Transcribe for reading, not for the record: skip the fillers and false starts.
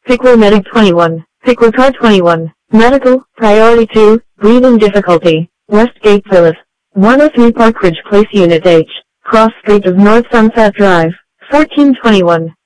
Pickwill Medic 21. Pickwill Car 21. Medical, Priority 2, Breathing Difficulty, Westgate Villas. 103 Park Ridge Place Unit H, Cross Street of North Sunset Drive, 1421.